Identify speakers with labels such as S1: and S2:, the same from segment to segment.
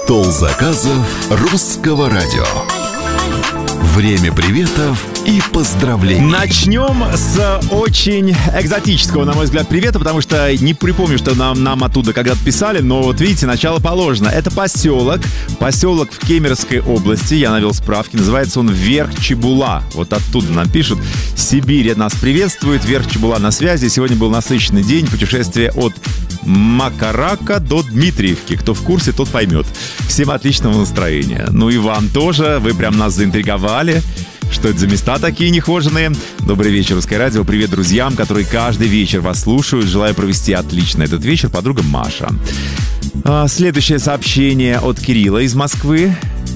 S1: Стол заказов русского радио. Время приветов и поздравлений.
S2: Начнем с очень экзотического, на мой взгляд, привета, потому что не припомню, что нам оттуда когда-то писали, но вот видите, начало положено. Это поселок в Кемеровской области, я навел справки, называется он Верх Чебула. Вот оттуда нам пишут. Сибирь нас приветствует, Верх Чебула на связи. Сегодня был насыщенный день, путешествие от Макарака до Дмитриевки. Кто в курсе, тот поймет. Всем отличного настроения. Ну и вам тоже, вы прям нас заинтриговали. Что это за места такие нехоженные? Добрый вечер, Русское радио. Привет друзьям, которые каждый вечер вас слушают. Желаю провести отлично этот вечер. Подруга Маша. Следующее сообщение от Кирилла из Москвы.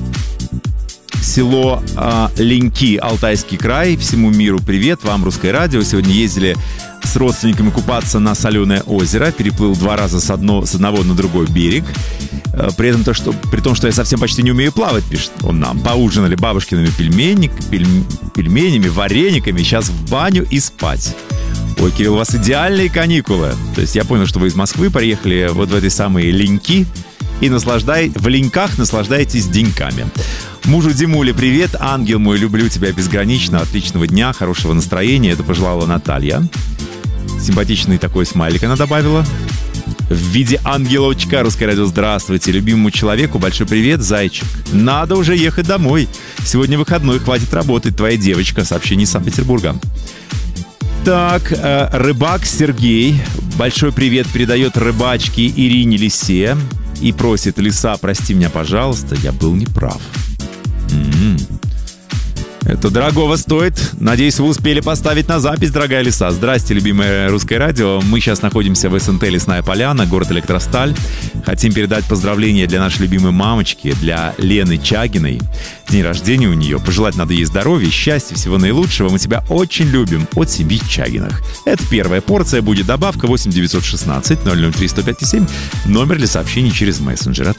S2: Село Леньки, Алтайский край. Всему миру привет. Вам, Русское радио. Сегодня ездили с родственниками купаться на соленое озеро. Переплыл 2 раза с одного на другой берег. При том, что я совсем почти не умею плавать, пишет он нам. Поужинали бабушкиными пельменями, варениками. Сейчас в баню и спать. Ой, Кирилл, у вас идеальные каникулы. То есть я понял, что вы из Москвы приехали вот в этой самой Леньки. И в Леньках наслаждаетесь деньками. Мужу Димуле привет. Ангел мой, люблю тебя безгранично. Отличного дня, хорошего настроения. Это пожелала Наталья. Симпатичный такой смайлик она добавила. В виде ангелочка. Русское радио, здравствуйте. Любимому человеку большой привет, зайчик. Надо уже ехать домой. Сегодня выходной, хватит работать. Твоя девочка. Сообщение из Санкт-Петербурга. Так, рыбак Сергей. Большой привет передает рыбачке Ирине Лисе. И просит: Лиса, прости меня, пожалуйста, я был неправ. Это дорогого стоит. Надеюсь, вы успели поставить на запись, дорогая Лиса. Здрасте, любимое Русское радио. Мы сейчас находимся в СНТ «Лесная поляна», город Электросталь. Хотим передать поздравления для нашей любимой мамочки, для Лены Чагиной. День рождения у нее. Пожелать надо ей здоровья, счастья, всего наилучшего. Мы тебя очень любим. От семьи Чагиных. Это первая порция. Будет добавка 8 916 003 105 7. Номер для сообщений через мессенджер.